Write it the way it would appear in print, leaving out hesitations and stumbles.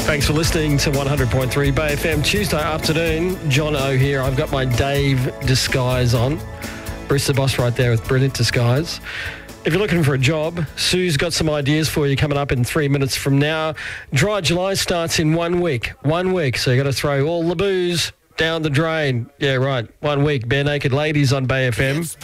Thanks for listening to 100.3 Bay FM. Tuesday afternoon, John O here. I've got my Dave disguise on. Bruce the Boss right there with brilliant disguise. If you're looking for a job, Sue's got some ideas for you coming up in 3 minutes from now. Dry July starts in 1 week. 1 week, so you got to throw all the booze down the drain. Yeah, right. 1 week. Bare Naked Ladies on Bay FM.